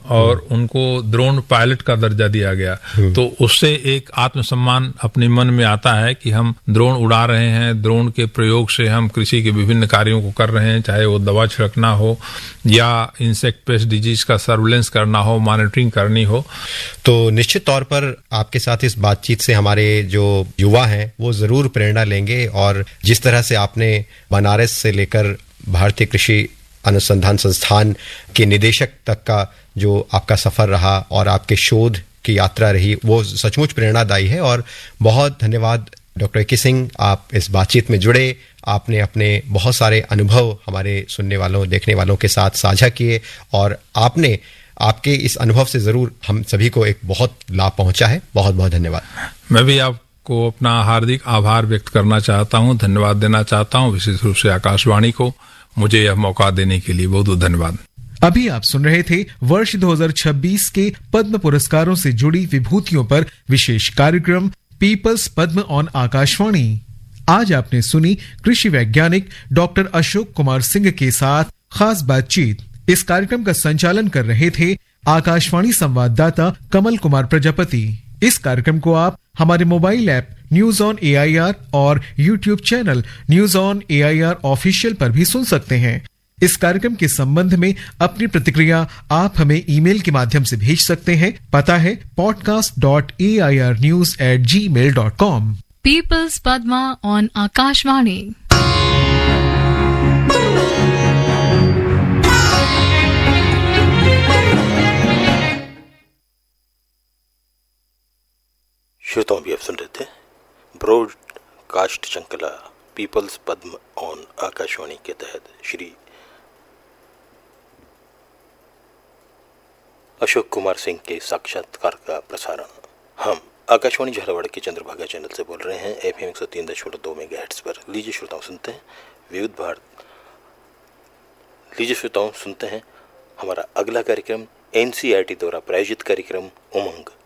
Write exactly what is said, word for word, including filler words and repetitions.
और उनको drone pilot का दर्जा दिया गया, तो उससे एक आत्मसम्मान अपने मन में आता है कि हम ड्रोन उड़ा रहे हैं, ड्रोन के प्रयोग से हम कृषि के विभिन्न कार्यों को कर रहे हैं, चाहे वो दवा छिड़कना हो या इंसेक्ट पेस्ट डिजीज का सर्विलेंस करना हो, मॉनिटरिंग करनी हो। तो निश्चित तौर पर आपके साथ इस बातचीत से हमारे जो युवा हैं वो जरूर प्रेरणा लेंगे, और जिस तरह से आपने बनारस से लेकर भारतीय कृषि अनुसंधान संस्थान के निदेशक तक का जो आपका सफर रहा और आपके शोध की यात्रा रही, वो सचमुच प्रेरणादायी है। और बहुत धन्यवाद डॉक्टर इक्की सिंह, आप इस बातचीत में जुड़े, आपने अपने बहुत सारे अनुभव हमारे सुनने वालों देखने वालों के साथ साझा किए, और आपने आपके इस अनुभव से जरूर हम सभी को एक बहुत लाभ पहुंचा है। बहुत बहुत धन्यवाद। मैं भी आपको अपना हार्दिक आभार व्यक्त करना चाहता हूं, धन्यवाद देना चाहता हूं, विशेष रूप से आकाशवाणी को मुझे यह मौका देने के लिए बहुत बहुत धन्यवाद। अभी आप सुन रहे थे वर्ष दो हज़ार छब्बीस के पद्म पुरस्कारों से जुड़ी विभूतियों पर विशेष कार्यक्रम पीपल्स पद्म ऑन आकाशवाणी। आज आपने सुनी कृषि वैज्ञानिक डॉक्टर अशोक कुमार सिंह के साथ खास बातचीत। इस कार्यक्रम का संचालन कर रहे थे आकाशवाणी संवाददाता कमल कुमार प्रजापति। इस कार्यक्रम को आप हमारे mobile app news on A I R और YouTube channel news on A I R official पर भी सुन सकते हैं। इस कार्यक्रम के संबंध में अपनी प्रतिक्रिया आप हमें ईमेल के माध्यम से भेज सकते हैं। पता है podcast dot A I R news at ji mail dot com. Peoples Padma on Akashvani. श्रोताओं भी आप सुन रहे थे ब्रॉडकास्ट श्रृंखला पीपल्स पद्म ऑन आकाशवाणी के तहत श्री अशोक कुमार सिंह के साक्षात्कार का प्रसारण। हम आकाशवाणी झालावाड़ के चंद्रभागा चैनल से बोल रहे हैं एफ एम एक सौ तीन दशमलव दो मेगाहर्ट्ज पर। लीजिए श्रोताओं सुनते हैं विविध भारत लीजिए श्रोताओं सुनते हैं हमारा अगला कार्यक्रम N C E R T द्वारा प्रायोजित कार्यक्रम उमंग।